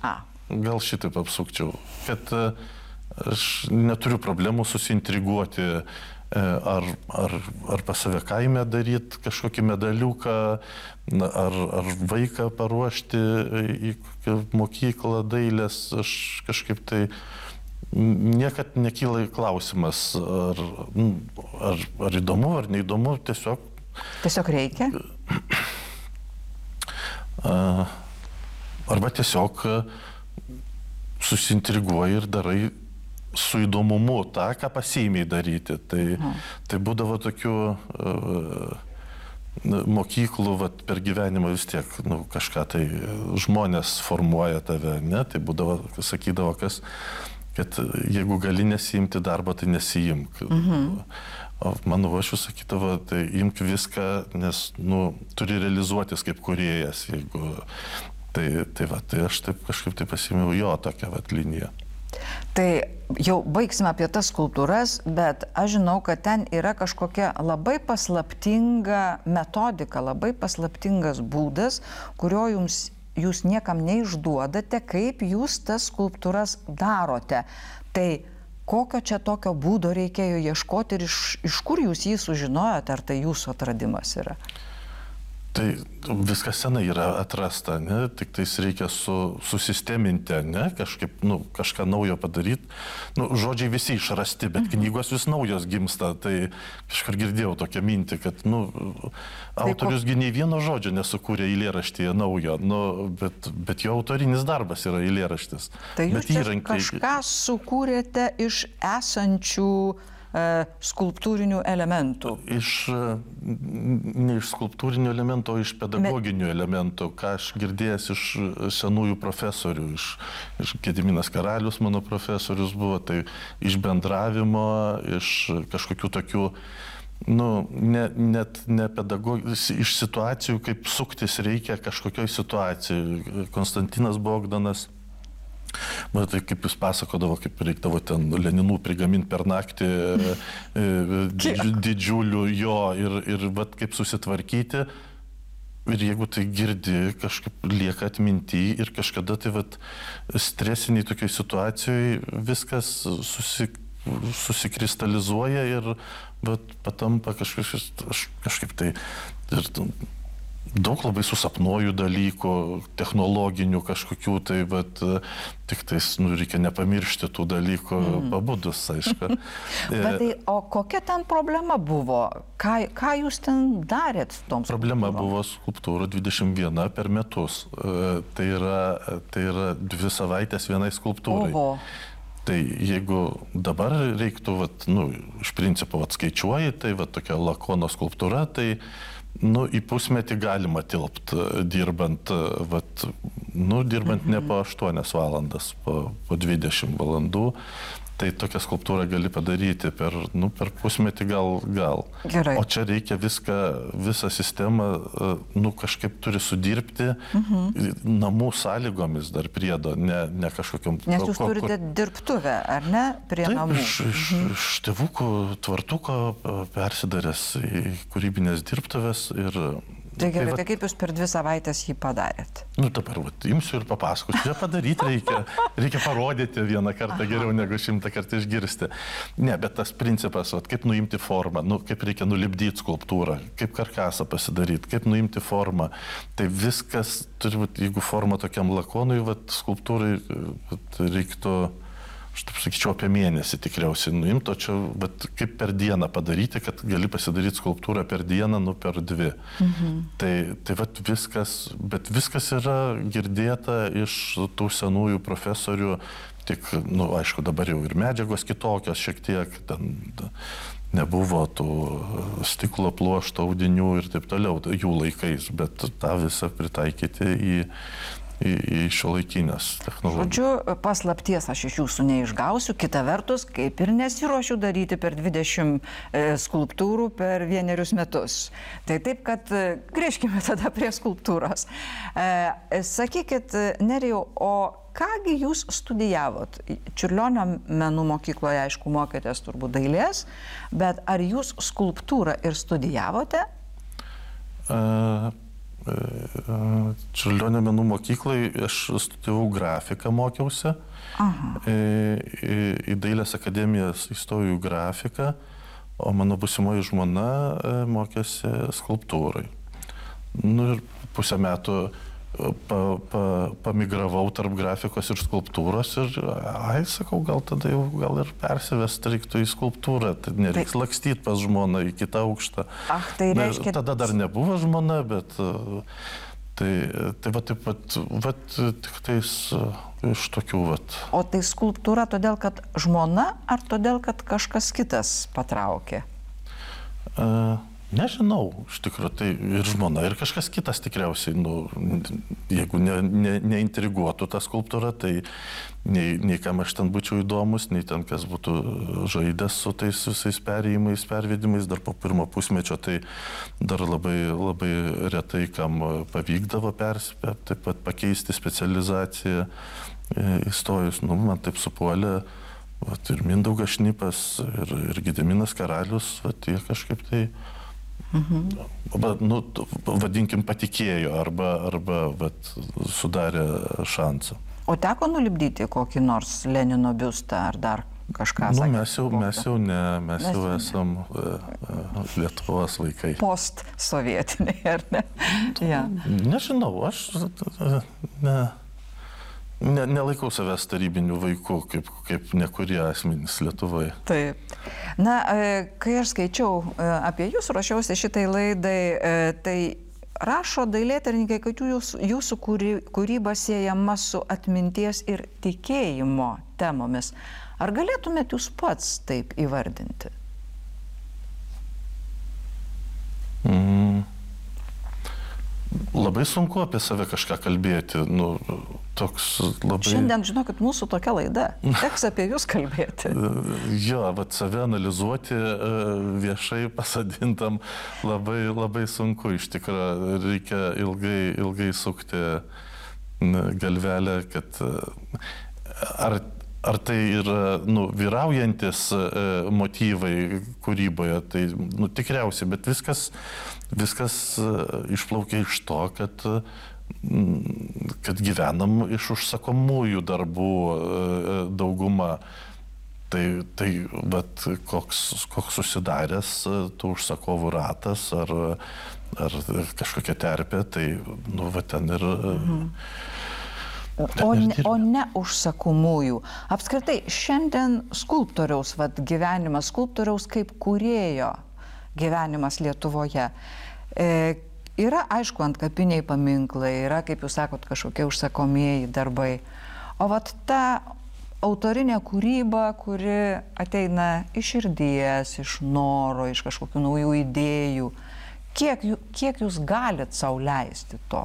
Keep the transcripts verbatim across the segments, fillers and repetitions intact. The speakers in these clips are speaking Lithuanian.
A. Gal šitaip apsukčiau, kad aš neturiu problemų susiintriguoti, ar, ar, ar pas save kaime daryti kažkokį medaliuką, ar, ar vaiką paruošti į mokyklą dailės. Aš kažkaip tai niekad nekyla klausimas, ar, ar, ar įdomu, ar neįdomu, tiesiog. Tiesiog reikia? Arba tiesiog susiintriguoji ir darai su įdomumu tą, ką pasiėmei daryti. Tai, mhm. tai būdavo tokių uh, mokyklų, vat, per gyvenimą vis tiek nu, kažką tai žmonės formuoja tave, ne? Tai būdavo, sakydavo, kas, kad jeigu gali nesiimti darbą, tai nesiimk. Mhm. O mano uošvis sakydavo, tai imk viską, nes nu, turi realizuotis kaip kūrėjas. Jeigu, tai, tai, va, tai aš taip kažkaip tai pasiėmiau jo tokią vat, liniją. Tai jau baigsime apie tas skulptūras, bet aš žinau, kad ten yra kažkokia labai paslaptinga metodika, labai paslaptingas būdas, kurio jums, jūs niekam neišduodate, kaip jūs tas skulptūras darote. Tai kokio čia tokio būdo reikėjo ieškoti ir iš, iš kur jūs jį sužinojote, ar tai jūsų atradimas yra? Tai viskas senai yra atrasta, ne? Tik tais reikia su, susisteminti, ne? Kažkaip, nu, kažką naujo padaryti. Nu, žodžiai visi išrasti, bet knygos vis naujos gimsta. Tai kažkur girdėjau tokią mintį, kad nu, autorius gi nei vieno žodžio nesukūrė eilėraštyje naujo, nu, bet, bet jo autorinis darbas yra eilėraštis. Tai jūs čia įrankiai... kažką sukūrėte iš esančių skulptūrinių elementų. Iš, ne iš skulptūrinių elementų, o iš pedagoginių Me... elementų, ką aš girdėjęs iš senųjų profesorių. Iš, iš Gediminas Karalius mano profesorius buvo, tai iš bendravimo, iš kažkokių tokių, nu, ne, net ne pedagogijos, iš situacijų, kaip suktis reikia kažkokioj situacijai. Konstantinas Bogdanas, man tai kaip jis pasakodavo, kaip reikdavo ten Leninų prigaminti per naktį didžiu, didžiulių jo ir, ir vat, kaip susitvarkyti. Ir jeigu tai girdi, kažkaip lieka atminty ir kažkada tai vat, stresiniai tokiai situacijai viskas susi, susikristalizuoja ir vat, patampa kažkaip, kažkaip tai... Ir, daug labai susapnuoju dalykų, technologinių kažkokių, tai bet tik tais, nu, reikia nepamiršti tų dalykų mm. pabudus, aišku. Bet tai, o kokia ten problema buvo? Ką, ką jūs ten darėt toms Problema buvo skulptūrų dvidešimt viena per metus. Tai yra, tai yra dvi savaitės vienai skulptūrai. Oho. Tai jeigu dabar reiktų, vat, nu, iš principo vat, skaičiuoji, tai vat, tokia Lakono skulptūra, tai nu, į pusmetį galima tilpti, dirbant, vat, nu, dirbant mhm. ne po aštuonias valandas, po, po dvidešimt valandų. Tai tokią skulptūrą gali padaryti per, nu, per pusmetį gal, gal. Gerai. O čia reikia viską, visą sistemą, nu, kažkaip turi sudirbti mhm. namų sąlygomis dar priedo, ne, ne kažkokiam... Nes jūs ko, turite ko... dirbtuvę, ar ne, prie Taip, namų? Iš, iš, mhm. iš tėvukų tvartuko persidaręs į kūrybinės dirbtuvės ir... Tai gerai, tai, tai kaip jūs per dvi savaitės jį padarėt? Nu dabar, vat, imsiu ir papasakosiu. Čia padaryti reikia, reikia parodyti vieną kartą Aha. geriau negu šimtą kartą išgirsti. Ne, bet tas principas, vat, kaip nuimti formą, nu, kaip reikia nulipdyti skulptūrą, kaip karkasą pasidaryti, kaip nuimti formą. Tai viskas, turi būt, jeigu forma tokiam Lakonui, vat, skulptūrai vat, reiktų... Aš taip sakyčiau, apie mėnesį tikriausiai nuimto, čia, bet kaip per dieną padaryti, kad gali pasidaryti skulptūrą per dieną, nu per dvi. Mhm. Tai, tai vat viskas, bet viskas yra girdėta iš tų senųjų profesorių, tik, nu, aišku, dabar jau ir medžiagos kitokios šiek tiek, ten nebuvo tų stiklo pluošto audinių ir taip toliau, jų laikais, bet tą visą pritaikyti į į, į šiuolaikinės technologijas. Žodžiu, paslapties aš iš jūsų neišgausiu, kita vertus, kaip ir nesiruošiu daryti per dvidešimt e, skulptūrų per vienerius metus. Tai taip, kad e, grįžkime tada prie skulptūros. E, sakykit, Nerijau, o kągi jūs studijavot? Čiurlionio menų mokykloje, aišku, mokėtės turbūt dailės, bet ar jūs skulptūrą ir studijavote? Uh... Čiurlionio menų mokyklai aš studijavau grafiką, mokiausi. Aha. Į, į, į Dailės akademiją įstojau grafiką, o mano būsimoji žmona mokėsi skulptūrai. Nu ir pusę metų pa, pa, pamigravau tarp grafikos ir skulptūros ir, ai, sakau, gal tada jau gal ir persivest reiktų į skulptūrą, tai nereiks tai... lakstyti pas žmoną į kitą aukštą. Ach, tai reiškia... Na, tada dar nebuvo žmona, bet tai, tai va taip pat, va, tik tais iš tokių vat. O tai skulptūra todėl, kad žmona, ar todėl, kad kažkas kitas patraukė? Uh, Nežinau, iš tikrųjų, tai ir žmona, ir kažkas kitas tikriausiai, nu, jeigu ne, ne, neintriguotų tą skulptūrą, tai nei, nei kam aš ten būčiau įdomus, nei ten kas būtų žaidęs su tais visais perėjimais, pervedimais, dar po pirmo pusmečio, tai dar labai, labai retai kam pavykdavo persipė, taip pat pakeisti specializaciją įstojus, nu, man taip supuolė, vat, ir Mindaugas Šnipas, ir, ir Gediminas Karalius, vat, jie kažkaip tai Mhm. Nu, vadinkim, patikėjo arba, arba vat, sudarė šansą. O teko nulipdyti kokį nors Lenino biustą ar dar kažką? Nu, mes, jau, mes jau ne, mes, mes jau esam uh, Lietuvos vaikai. Post-sovietiniai, ar ne? Ja. Nežinau, aš ne, ne, nelaikau savęs tarybinių vaikų, kaip, kaip nekurie asmenys Lietuvoje. Taip. Na, kai aš skaičiau apie jūs, ruošiausi šitai laidai, tai rašo dailėtyrininkai, kad jūs, jūsų kūryba siejama su atminties ir tikėjimo temomis. Ar galėtumėt jūs pats taip įvardinti? Mm. Labai sunku apie save kažką kalbėti. Nu, toks labai... Šiandien, žinokit, mūsų tokia laida. Teks apie jūs kalbėti. Jo, vat save analizuoti viešai pasadintam labai, labai sunku. Iš tikrųjų, reikia ilgai, ilgai sukti galvelę, kad ar, ar tai yra nu, vyraujantis motyvai kūryboje, tai nu, tikriausiai, bet viskas, viskas išplaukia iš to, kad kad gyvenam iš užsakomųjų darbų dauguma. Tai, tai bet koks, koks susidaręs tų užsakovų ratas ar, ar kažkokia terpė, tai nu, va ten ir... Mhm. O ne, o ne užsakomųjų. Apskritai, šiandien skulptoriaus vat, gyvenimas, skulptoriaus kaip kūrėjo gyvenimas Lietuvoje. E, Yra, aišku, antkapiniai paminklai, yra, kaip jūs sakot, kažkokie užsakomieji darbai. O vat ta autorinė kūryba, kuri ateina iš širdies, iš noro, iš kažkokių naujų idėjų, kiek, kiek jūs galit sau leisti to?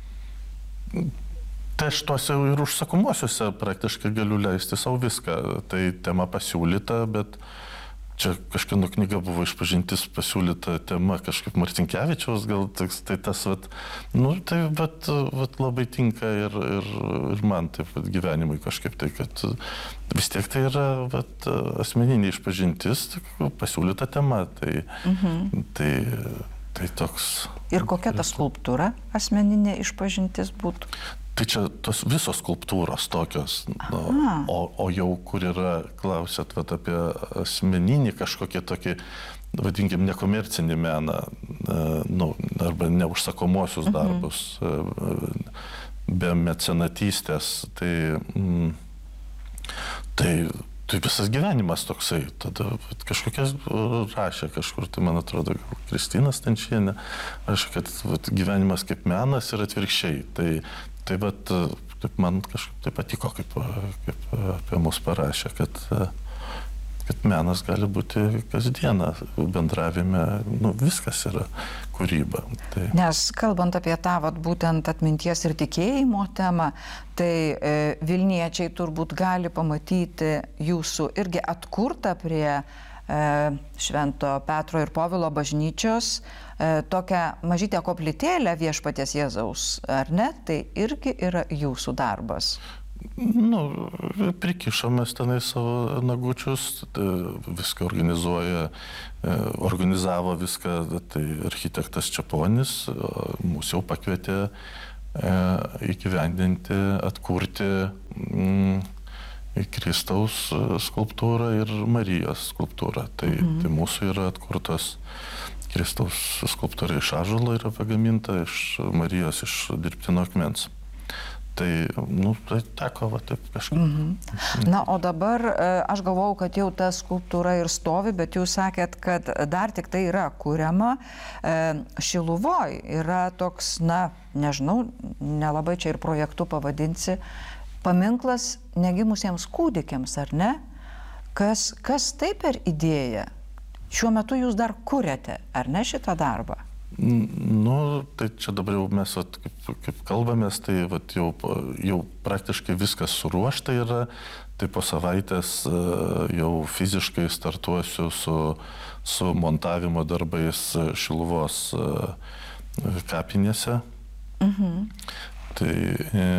Tai aš tuose ir užsakomuosiuose praktiškai galiu leisti sau viską. Tai tema pasiūlyta, bet čia kažkieno knyga buvo išpažintis pasiūlyta tema kažkaip Marcinkevičiaus, gal tai tas, vat, nu, tai vat, vat labai tinka ir, ir, ir man taip vat, gyvenimui kažkaip tai, kad vis tiek tai yra vat, asmeninė išpažintis, pasiūlyta tema, tai, mhm. tai, tai toks... Ir kokia ta skulptūra asmeninė išpažintis būtų? Tai čia tos visos skulptūros tokios, nu, o, o jau kur yra, klausėt vat, apie asmeninį kažkokį tokį, vadinkim, nekomercinį meną, nu, arba neužsakomuosius darbus, mhm. be mecenatystės, tai, mm, tai, tai visas gyvenimas toksai. Tada vat, kažkokias rašė kažkur, tai man atrodo, Kristina Stančienė, rašė, kad vat, gyvenimas kaip menas ir atvirkščiai. Tai, Tai bet taip man kažkaip tai patiko, kaip, kaip apie mus parašė, kad, kad menas gali būti kasdieną bendravime, nu, viskas yra kūryba. Tai... Nes kalbant apie tą vat, būtent atminties ir tikėjimo temą, tai e, Vilniečiai turbūt gali pamatyti jūsų irgi atkurtą prie e, Švento Petro ir Povilo bažnyčios tokią mažytę koplytėlę Viešpaties Jėzaus, ar ne? Tai irgi yra jūsų darbas. Nu, prikišomės tenai savo nagučius, viską organizuoja, organizavo viską, tai architektas Čeponis, mūsų jau pakvietė įgyvendinti, atkurti Kristaus skulptūrą ir Marijos skulptūrą. Tai, mhm. tai mūsų yra atkurtos Kristaus skulptūra iš ąžuolo yra pagaminta, iš Marijos iš dirbtino akmens. Tai, nu, tai teko, va, taip kažkaip. Mhm. Na, o dabar aš galvau, kad jau ta skulptūra ir stovi, bet jūs sakėt, kad dar tik tai yra kuriama. Šiluvoj yra toks, na, nežinau, nelabai čia ir projektu pavadinsi, paminklas negimusiems kūdikiams, ar ne? Kas, kas tai per idėja? Šiuo metu jūs dar kuriate, ar ne, šitą darbą? Nu, tai čia dabar jau mes, vat, kaip, kaip kalbamės, tai vat, jau, jau praktiškai viskas suruošta yra, tai po savaitės jau fiziškai startuosiu su, su montavimo darbais Šiluvos kapinėse. Mhm. Tai e,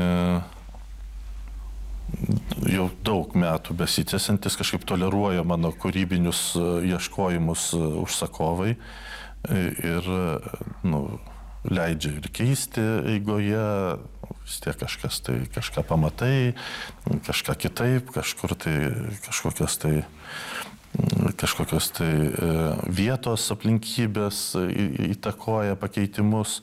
jau daug metų besitęsiantis kažkaip toleruoja mano kūrybinius ieškojimus užsakovai. Ir nu, leidžia ir keisti eigoje, vis tiek kažkas tai, kažką pamatai, kažką kitaip, kažkur tai kažkokios tai, kažkokios tai vietos aplinkybės įtakoja pakeitimus.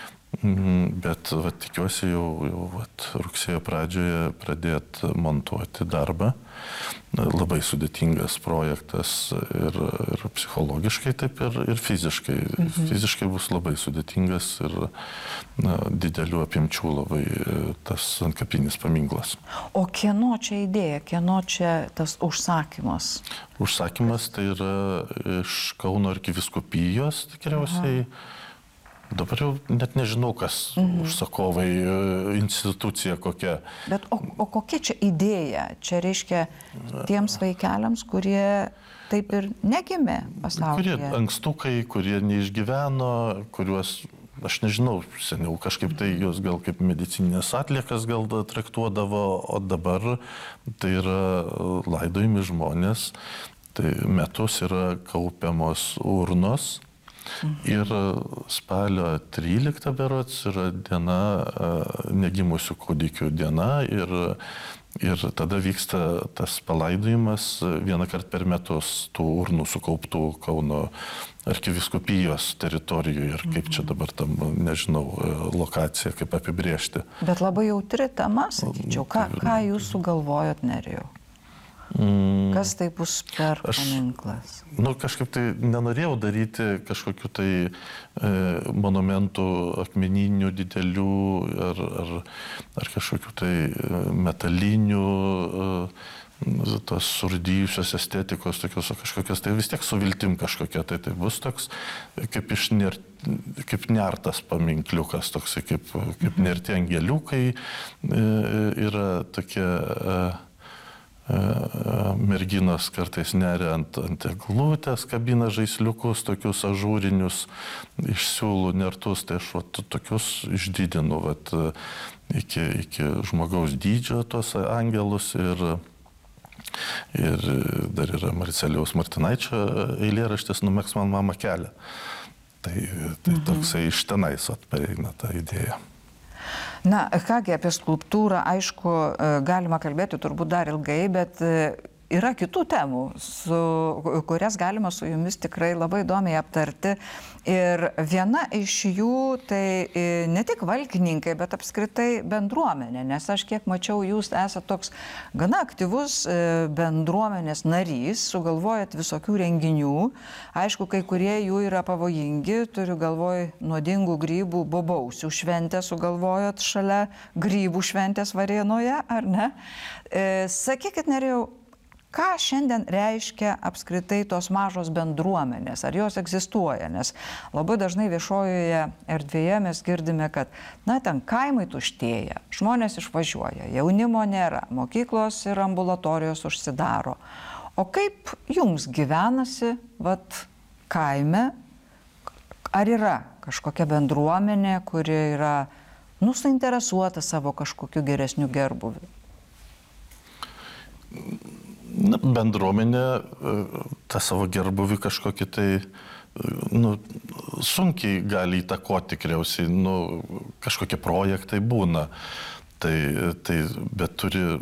Bet vat, tikiuosi jau, jau vat, rugsėjo pradžioje pradėti montuoti darbą. Labai sudėtingas projektas ir, ir psichologiškai, taip ir, ir fiziškai. Mhm. Fiziškai bus labai sudėtingas ir na, didelių apimčių labai tas antkapinis paminklas. O kieno čia idėja, kieno čia tas užsakymas? Užsakymas tai yra iš Kauno arkivyskupijos tikriausiai. Aha. Dabar jau net nežinau, kas mhm. užsakovai, institucija kokia. Bet o, o kokia čia idėja? Čia reiškia tiems vaikeliams, kurie taip ir negimė pasaulyje? Kurie ankstukai, kurie neišgyveno, kuriuos, aš nežinau, seniau kažkaip tai jos gal kaip medicininės atliekas gal traktuodavo, o dabar tai yra laidojami žmonės, tai metus yra kaupiamos urnos. Ir spalio tryliktą berods yra diena, negimusių kūdikių diena ir, ir tada vyksta tas palaidojimas vieną kartą per metus tų urnų sukauptų Kauno arkivyskupijos teritorijoje ir kaip čia dabar tam, nežinau, lokacija, kaip apibrėžti. Bet labai jautri tema, sakyčiau. Ką, ką jūs sugalvojot, Nerijau? Kas tai bus per paminklas? Aš, nu, kažkaip tai nenorėjau daryti kažkokių tai e, monumentų akmeninių, didelių ar, ar, ar kažkokių tai metalinių, e, tos surdyjusios estetikos, tokios kažkokios, tai vis tiek su viltim kažkokia, tai tai bus toks kaip iš ner, kaip nertas paminkliukas, toks kaip, kaip nerti angeliukai e, yra tokie... E, merginos kartais neria ant, ant eglutės, kabina žaisliukus, tokius ažūrinius iš siūlų nertus, tai aš vat, tokius išdidinu vat, iki, iki žmogaus dydžio tos angelus ir, ir dar yra Marcelijaus Martinaičio eilėraštis Numegzk man mama kelią. Tai, tai mhm. toksai iš tenais vat, pareina ta idėja. Na, kągi apie skulptūrą, aišku, galima kalbėti turbūt dar ilgai, bet yra kitų temų, su, kurias galima su jumis tikrai labai įdomiai aptarti. Ir viena iš jų tai ne tik valkininkai, bet apskritai bendruomenė, nes aš kiek mačiau, jūs esate toks gana aktyvus bendruomenės narys, sugalvojat visokių renginių. Aišku, kai kurie jų yra pavojingi, turiu galvoj nuodingų grybų bobausių šventę sugalvojot šalia grybų šventės Varėnoje, ar ne? E, sakykit, Nerijau, ką šiandien reiškia apskritai tos mažos bendruomenės? Ar jos egzistuoja? Nes labai dažnai viešojoje erdvėje mes girdime, kad na, ten kaimai tuštėja, žmonės išvažiuoja, jaunimo nėra, mokyklos ir ambulatorijos užsidaro. O kaip jums gyvenasi vat, kaime? Ar yra kažkokia bendruomenė, kuri yra nu, suinteresuota savo kažkokiu geresniu gerbuviu? na, bendruomenė tą savo gerbuvį kažkokį tai, nu, sunkiai gali įtakoti tikriausiai, nu, kažkokie projektai būna. Tai, tai, bet turi